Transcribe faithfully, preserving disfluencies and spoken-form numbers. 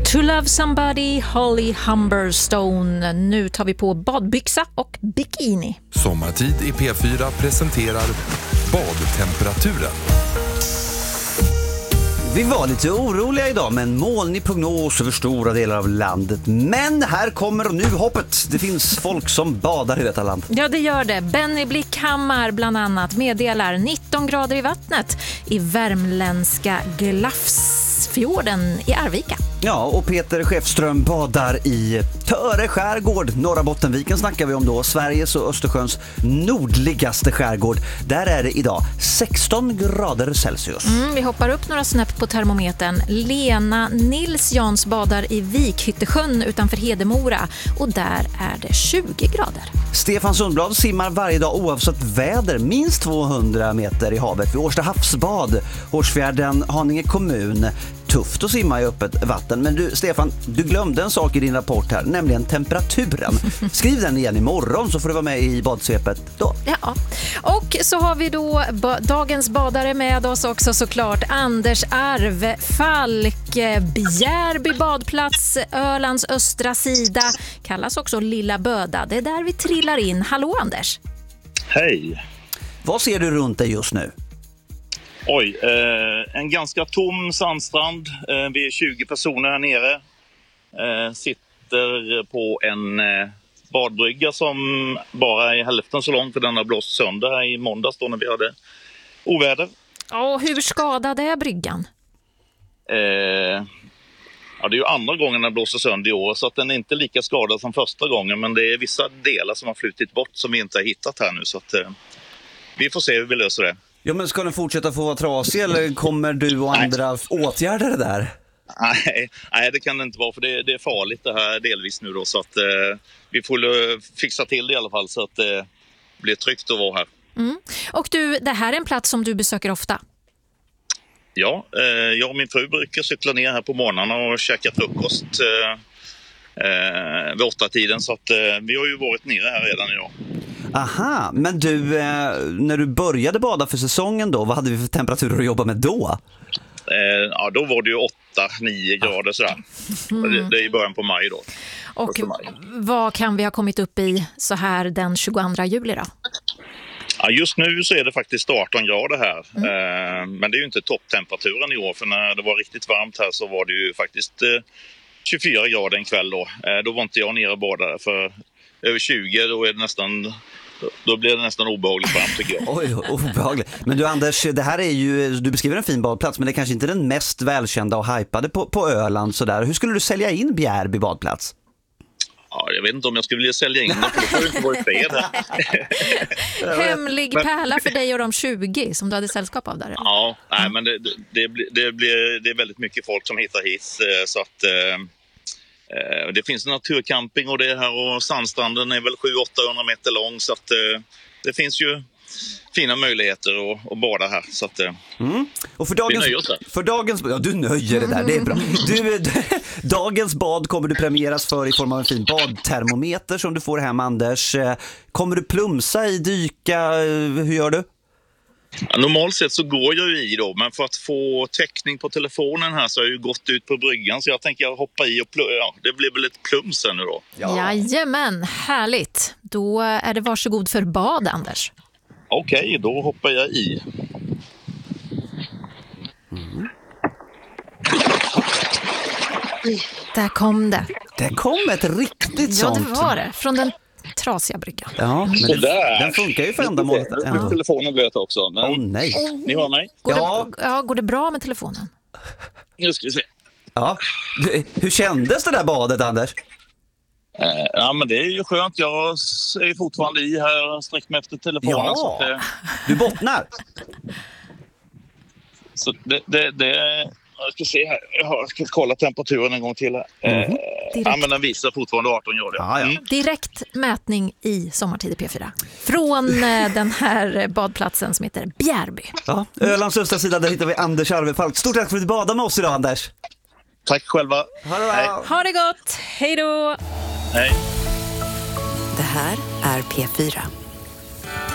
To Love Somebody, Holly Humberstone. Nu tar vi på badbyxa och bikini. Sommartid i P fyra presenterar badtemperaturen. Vi var lite oroliga idag med en molnig prognos över stora delar av landet. Men här kommer nu hoppet. Det finns folk som badar i detta land. Ja, det gör det. Benny Blickhammar bland annat meddelar nitton grader i vattnet i värmländska Glafsfjorden i Arvika. Ja, och Peter Schäfström badar i Töre skärgård. Norra Bottenviken snackar vi om då. Sveriges och Östersjöns nordligaste skärgård. Där är det idag sexton grader Celsius. Mm, vi hoppar upp några snäpp på termometern. Lena Nilsjans badar i Vikhyttesjön utanför Hedemora. Och där är det tjugo grader. Stefan Sundblad simmar varje dag oavsett väder minst tvåhundra meter i havet vid Årsta havsbad. Hårsfjärden, Haninge kommun. Tufft att simma i öppet vatten. Men du, Stefan, du glömde en sak i din rapport här, nämligen temperaturen. Skriv den igen imorgon så får du vara med i badsvepet då. Ja, och så har vi då ba- dagens badare med oss också såklart. Anders Arv Falk, Bjärby badplats, Ölands östra sida. Kallas också Lilla Böda. Det är där vi trillar in. Hallå Anders. Hej. Vad ser du runt dig just nu? Oj, eh, en ganska tom sandstrand. Eh, vi är tjugo personer här nere. Eh, sitter på en eh, badbrygga som bara är hälften så lång, för den har blåst sönder här i måndags då när vi hade oväder. Och hur skadad är bryggan? Eh, ja, det är ju andra gången den blåser sönder i år, så att den är inte lika skadad som första gången. Men det är vissa delar som har flutit bort som vi inte har hittat här nu. Så att, eh, vi får se hur vi löser det. Ja, men ska den fortsätta få vara trasig eller kommer du och andra nej. åtgärda det där? Nej, nej, det kan det inte vara, för det, det är farligt det här delvis nu då, så att eh, vi får uh, fixa till det i alla fall så att det eh, blir tryggt att vara här. Mm. Och du, det här är en plats som du besöker ofta? Ja, eh, jag och min fru brukar cykla ner här på morgnarna och käka frukost eh, eh, vid åtta tiden, så att eh, vi har ju varit nere här redan idag. Aha, men du, eh, när du började bada för säsongen då, vad hade vi för temperaturer att jobba med då? Eh, ja, då var det ju åtta nio grader sådär. Mm. Det, det är i början på maj då. Och vad kan vi ha kommit upp i så här den tjugoandra juli då? Ja, just nu så är det faktiskt arton grader här. Mm. Eh, men det är ju inte topptemperaturen i år, för när det var riktigt varmt här så var det ju faktiskt eh, tjugofyra grader en kväll då. Eh, då var inte jag nere och badade, för över tjugo då är det nästan... Då blir det nästan obehagligt varmt tycker jag. Oj, obehagligt. Men du Anders, det här är ju, du beskriver en fin badplats, men det är kanske inte den mest välkända och hypade på, på Öland sådär. Hur skulle du sälja in Bjärby badplats? Ja, jag vet inte om jag skulle vilja sälja in den, för då får det inte vara i fred här. Hemlig pärla för dig och de tjugo som du hade sällskap av där. Eller? Ja, nej, men det, det, det, blir, det, blir, det är väldigt mycket folk som hittar hit, så att... Eh, Det finns en naturcamping och det är här, och sandstranden är väl sju till åttahundra meter lång, så att eh, det finns ju fina möjligheter att, att bada här, så att eh, mm. Och för dagens, för dagens ja, du nöjer det där, det är bra. Du, dagens bad kommer du premieras för i form av en fin badtermometer som du får hem, Anders. Kommer du plumsa i, dyka, hur gör du? Ja, normalt sett så går jag ju i då, men för att få täckning på telefonen här så har jag ju gått ut på bryggan, så jag tänker jag hoppa i och plum, ja, det blir väl ett plums nu då. Ja. Jajamän, härligt. Då är det varsågod för bad, Anders. Okej, okay, då hoppar jag i. Mm. Där kom det. Det kom ett riktigt ja, sånt. Ja, det var det. Från den trasiga bryggan. Ja, men det, den funkar ju för ändamålet. Nu är telefonen blöt också. Men... Oh, nej. Ni hör mig? Går ja. Det, ja, går det bra med telefonen? Nu ska vi se. Ja. Hur kändes det där badet, Anders? Eh, ja, men det är ju skönt. Jag är fortfarande i här och sträcker mig efter telefonen. Ja. Så att, eh... Du bottnar? Så det... det, det... Jag ska se här. Jag ska kolla temperaturen en gång till här. Mm. Eh, ja, men den visar fortfarande arton grader. Ja, ja. Mm. Direkt mätning i Sommartid i P fyra. Från den här badplatsen som heter Bjärby. Ja, Ölands östra sida, där hittar vi Anders Arvefalk. Stort tack för att du badade med oss idag, Anders. Tack själva. Ha det bra. Ha det gott. Hej då. Hej. Det här är P fyra.